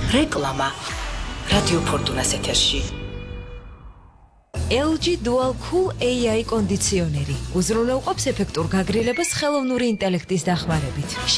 რეკლამა რადიო ფორტუნას ეთერში. LG Dual Cool AI კონდიციონერი უზრუნველყოფს ეფექტურ გაგრილებას ხელოვნური ინტელექტის დახმარებით.